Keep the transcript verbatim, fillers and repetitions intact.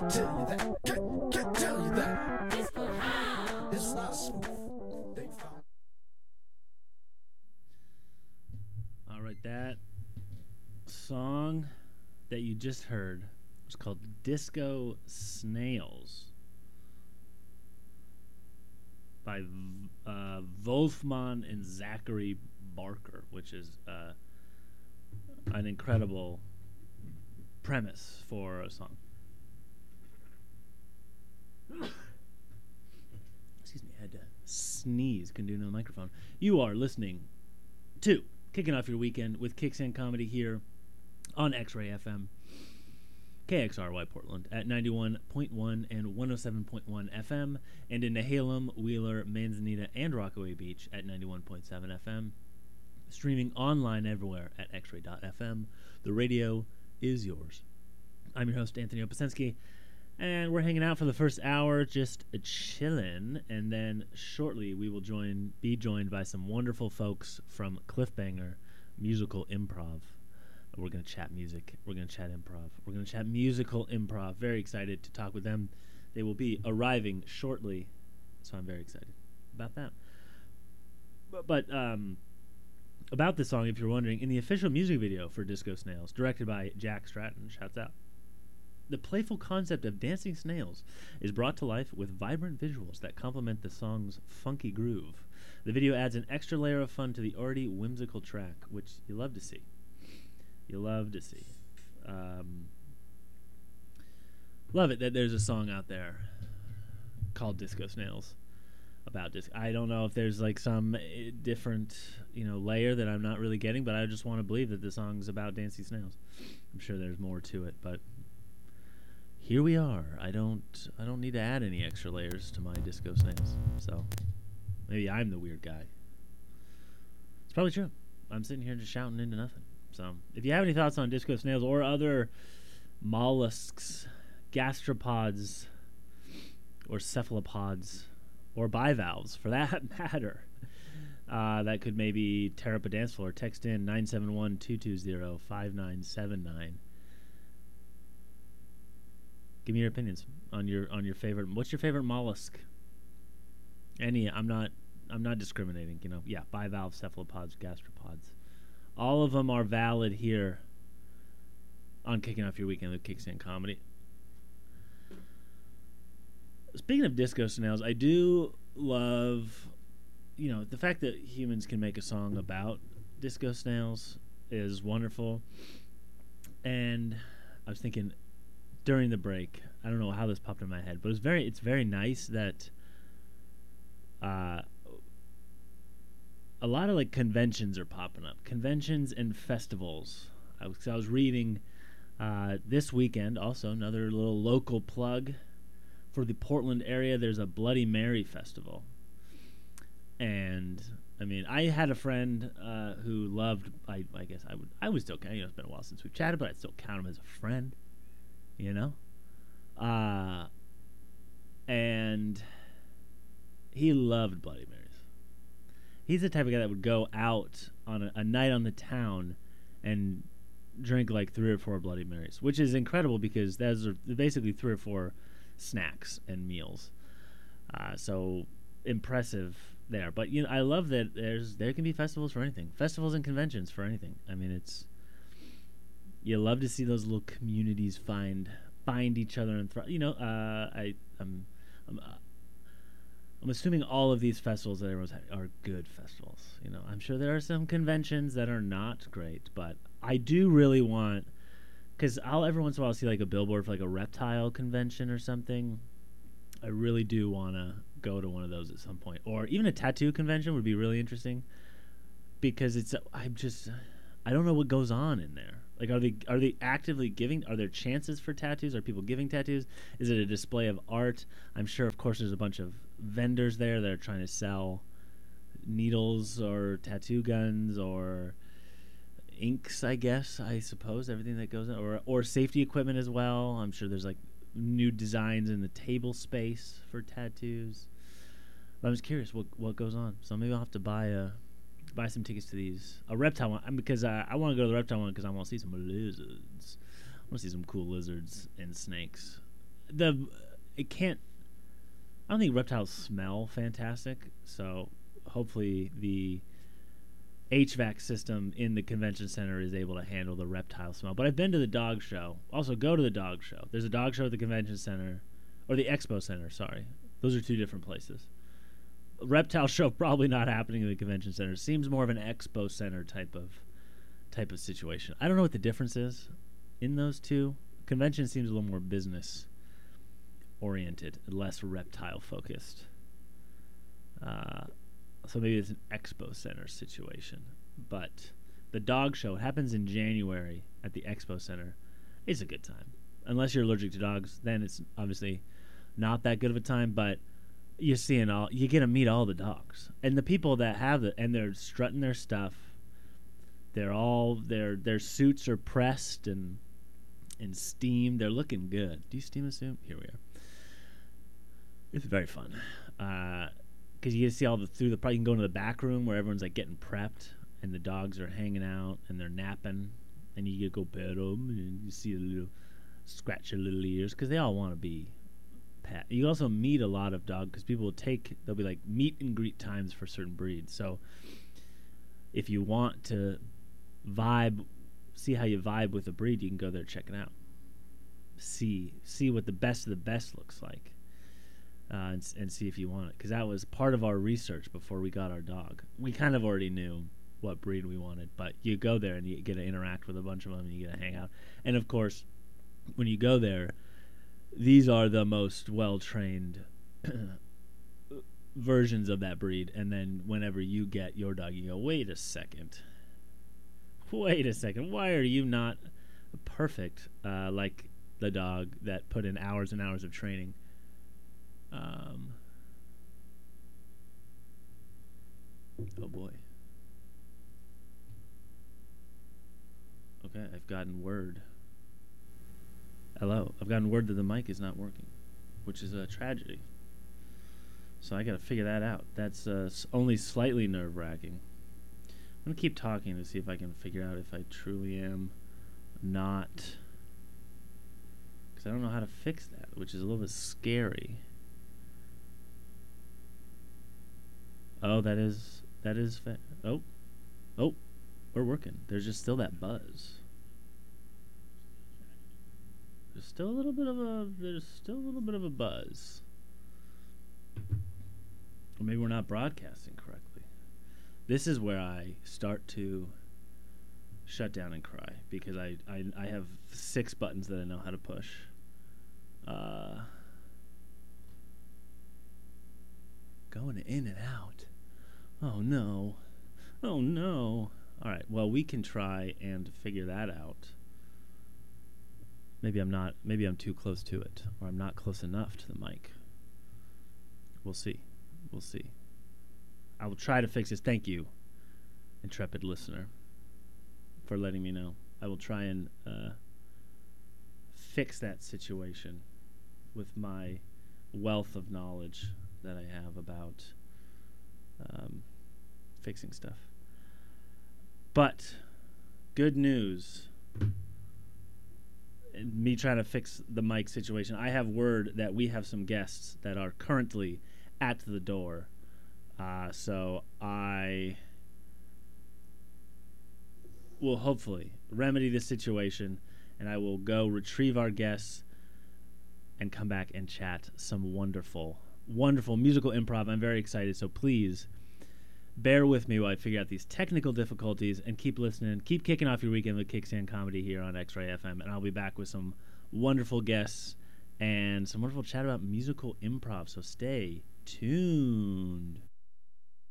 can't tell you that. Can't, can't tell you that. It's not smooth. They found. All right, that song that you just heard was called Disco Snails by uh, Wolfman and Zachary Barker, which is uh, an incredible premise for a song. Excuse me, I had to sneeze. Couldn't do it on the microphone. You are listening to Kicking Off Your Weekend with Kickstand Comedy here on X-Ray F M, K X R Y Portland at ninety-one point one and one oh seven point one F M, and in Nehalem, Wheeler, Manzanita, and Rockaway Beach at ninety-one point seven F M. Streaming online everywhere at x ray dot f m. The radio is yours. I'm your host, Anthony Opasensky, and we're hanging out for the first hour, just chilling, and then shortly we will join, be joined by some wonderful folks from Cliffbanger Musical Improv. We're going to chat music. We're going to chat improv. We're going to chat musical improv. Very excited to talk with them. They will be arriving shortly, so I'm very excited about that. But, but um, about this song, if you're wondering, in the official music video for Disco Snails, directed by Jack Stratton, shouts out, the playful concept of dancing snails is brought to life with vibrant visuals that complement the song's funky groove. The video adds an extra layer of fun to the already whimsical track, which you love to see. You love to see. Um, love it that there's a song out there called Disco Snails about disco. I don't know if there's like some uh, different, you know, layer that I'm not really getting, but I just want to believe that the song's about dancing snails. I'm sure there's more to it, but here we are. I don't I don't need to add any extra layers to my Disco Snails. So maybe I'm the weird guy. It's probably true. I'm sitting here just shouting into nothing. So if you have any thoughts on Disco Snails or other mollusks, gastropods, or cephalopods, or bivalves for that matter, uh, that could maybe tear up a dance floor, text in nine seven one, two two zero, five nine seven nine. Give me your opinions on your on your favorite. What's your favorite mollusk? Any? I'm not. I'm not discriminating. You know. Yeah. Bivalves, cephalopods, gastropods. All of them are valid here on Kicking Off Your Weekend with Kickstand Comedy. Speaking of Disco Snails, I do love, you know, the fact that humans can make a song about Disco Snails is wonderful. And I was thinking during the break, I don't know how this popped in my head, but it's very, it's very nice that uh, a lot of like conventions are popping up, conventions and festivals. I was, I was reading uh, this weekend, also another little local plug for the Portland area. There's a Bloody Mary festival, and I mean, I had a friend uh, who loved. I, I guess I would. I would still count. You know, it's been a while since we've chatted, but I'd still count him as a friend. You know, uh, and he loved Bloody Marys. He's the type of guy that would go out on a, a night on the town and drink like three or four Bloody Marys, which is incredible because those are basically three or four snacks and meals. Uh, so impressive there. But you know, I love that there's there can be festivals for anything, festivals and conventions for anything. I mean, it's you love to see those little communities find find each other and thrive. You know, uh, I I'm I'm, uh, I'm assuming all of these festivals that everyone's having are good festivals. You know, I'm sure there are some conventions that are not great, but I do really want, because I'll every once in a while see like a billboard for like a reptile convention or something. I really do want to go to one of those at some point, or even a tattoo convention would be really interesting, because it's I'm just I don't know what goes on in there. Like, are they are they actively giving? Are there chances for tattoos? Are people giving tattoos? Is it a display of art? I'm sure, of course, there's a bunch of vendors there that are trying to sell needles or tattoo guns or inks, I guess, I suppose, everything that goes in, or or safety equipment as well. I'm sure there's like new designs in the table space for tattoos. But I'm just curious what what goes on. So maybe I'll have to buy a buy some tickets to these a reptile one, because uh, I want to go to the reptile one because I want to see some lizards. I want to see some cool lizards and snakes the it can't. I don't think reptiles smell fantastic, so hopefully the H V A C system in the convention center is able to handle the reptile smell. But I've been to the dog show. Also, go to the dog show. There's a dog show at the convention center, or the expo center, sorry. Those are two different places. Reptile show probably not happening in the convention center. Seems more of an expo center type of type of situation. I don't know what the difference is in those two. Convention seems a little more business oriented, less reptile focused. Uh, so maybe it's an expo center situation. But the dog show happens in January at the expo center. It's a good time. Unless you're allergic to dogs, then it's obviously not that good of a time, but you're seeing all, you get to meet all the dogs. And the people that have it, and they're strutting their stuff. They're all, their their suits are pressed and and steamed. They're looking good. Do you steam a suit? Here we are. It's very fun. Uh, because you get to see all the, through the, you can go into the back room where everyone's like getting prepped and the dogs are hanging out and they're napping and you get to go pet them and you see a little, scratch their little ears because they all want to be pet. You also meet a lot of dogs because people will take, they'll be like meet and greet times for certain breeds. So if you want to vibe, see how you vibe with a breed, you can go there, check it out. See, see what the best of the best looks like. Uh, and, and see if you want it, because that was part of our research before we got our dog. We kind of already knew what breed we wanted, but you go there and you get to interact with a bunch of them and you get to hang out. And of course, when you go there, these are the most well-trained versions of that breed. And then whenever you get your dog, you go, wait a second. Wait a second. Why are you not perfect uh, like the dog that put in hours and hours of training? Um, oh boy. Okay, I've gotten word. Hello, I've gotten word that the mic is not working, which is a tragedy. So I gotta figure that out. That's uh, only slightly nerve-wracking. I'm gonna keep talking to see if I can figure out if I truly am not, because I don't know how to fix that, which is a little bit scary. Oh, that is, that is, fa- oh, oh, we're working. There's just still that buzz. There's still a little bit of a, there's still a little bit of a buzz. Or maybe we're not broadcasting correctly. This is where I start to shut down and cry, because I, I, I have six buttons that I know how to push. Uh, going in and out. Oh no. Oh no. Alright, well, we can try and figure that out. Maybe I'm not, maybe I'm too close to it, or I'm not close enough to the mic. We'll see. We'll see. I will try to fix this. Thank you, intrepid listener, for letting me know. I will try and uh, fix that situation with my wealth of knowledge that I have about um, fixing stuff. But good news. Me trying to fix the mic situation. I have word that we have some guests that are currently at the door. Uh, so I will hopefully remedy this situation, and I will go retrieve our guests and come back and chat some wonderful, wonderful musical improv. I'm very excited, so please bear with me while I figure out these technical difficulties, and keep listening. Keep kicking off your weekend with Kickstand Comedy here on X-Ray F M, and I'll be back with some wonderful guests and some wonderful chat about musical improv, so stay tuned.